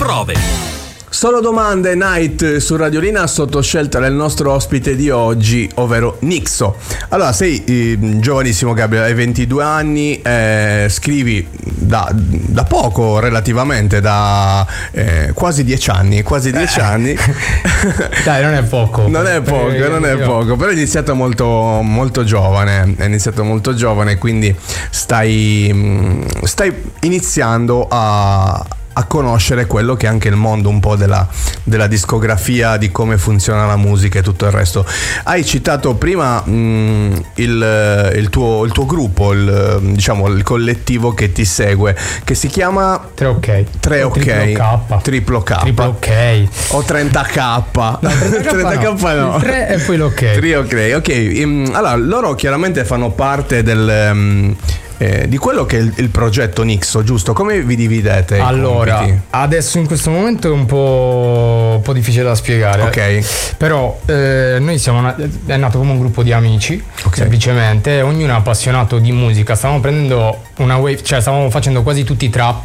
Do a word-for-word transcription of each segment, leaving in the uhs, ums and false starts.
Prove. Solo domande Night su Radiolina sotto scelta del nostro ospite di oggi, ovvero Nixo. Allora, sei eh, giovanissimo, Gabriele, hai ventidue anni, eh, scrivi da, da poco relativamente, da eh, quasi dieci anni, quasi dieci eh. anni. Dai, non è poco. Non è poco, per, non è io. poco, però hai iniziato molto, molto giovane, hai iniziato molto giovane, quindi stai, stai iniziando a... a conoscere quello che è anche il mondo un po' della, della discografia, di come funziona la musica e tutto il resto. Hai citato prima mh, il, il, tuo, il tuo gruppo, il, diciamo il collettivo che ti segue, che si chiama tre ok tre ok Triplo K Triplo ok o trenta K. No, trenta K no, no. Il tre e poi l'ok. tre ok, ok. Um, allora loro chiaramente fanno parte del um, Eh, di quello che è il, il progetto Nixo, giusto? Come vi dividete? Allora, compiti? adesso in questo momento è un po', un po' difficile da spiegare. Ok. Però eh, noi siamo una, è nato come un gruppo di amici, okay. Semplicemente, ognuno è appassionato di musica. Stavamo prendendo una wave, cioè stavamo facendo quasi tutti trap,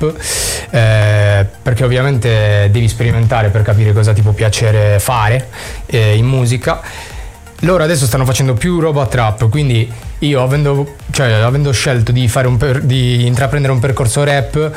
eh, perché ovviamente devi sperimentare per capire cosa ti può piacere fare eh, in musica. Loro adesso stanno facendo più roba trap, quindi io avendo, cioè, avendo scelto di fare un per, di intraprendere un percorso rap,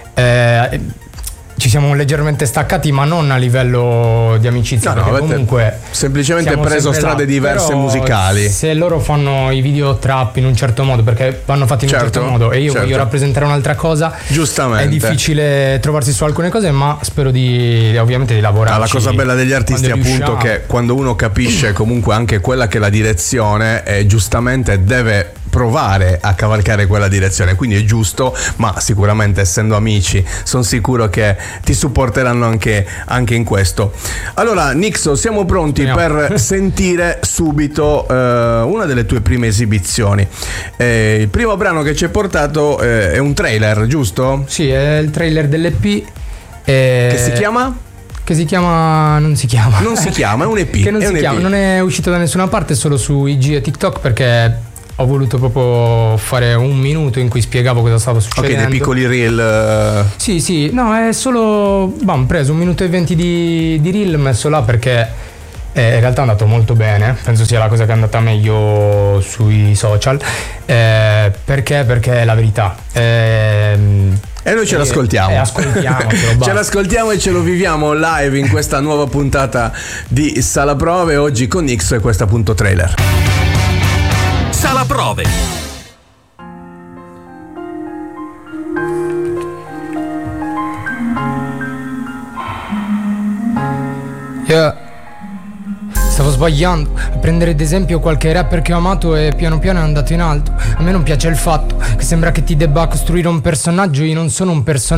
eh, ci siamo leggermente staccati, ma non a livello di amicizia, no, perché no, comunque semplicemente preso strade là, diverse musicali. Se loro fanno i video trap in un certo modo, perché vanno fatti in certo, un certo modo, e io certo. voglio rappresentare un'altra cosa, giustamente è difficile trovarsi su alcune cose, ma spero di ovviamente di lavorare. Ah, la cosa bella degli artisti appunto che quando uno capisce comunque anche quella che è la direzione, e giustamente deve provare a cavalcare quella direzione, quindi è giusto, ma sicuramente essendo amici sono sicuro che ti supporteranno anche, anche in questo. Allora Nixo, siamo pronti no. per sentire subito eh, una delle tue prime esibizioni. Eh, il primo brano che ci hai portato eh, è un trailer, giusto? Sì, è il trailer dell'E P eh... che si chiama? Che si chiama non si chiama non si chiama, è un E P che non è si un chiama, E P. Non è uscito da nessuna parte, solo su I G e TikTok, perché ho voluto proprio fare un minuto in cui spiegavo cosa stava succedendo. Ok, dei piccoli reel. Sì, sì, no, è solo bam, preso un minuto e venti di, di reel, messo là perché eh, in realtà è andato molto bene. Penso sia la cosa che è andata meglio sui social. Eh, perché? Perché è la verità. Eh, E noi ce l'ascoltiamo. E ascoltiamo, ce l'ascoltiamo e ce lo viviamo live in questa nuova puntata di Sala Prove, oggi con Nixo e questo appunto trailer. Sala Prove. Yeah. Stavo sbagliando a prendere ad esempio qualche rapper che ho amato e piano piano è andato in alto. A me non piace il fatto che sembra che ti debba costruire un personaggio. Io non sono un personaggio.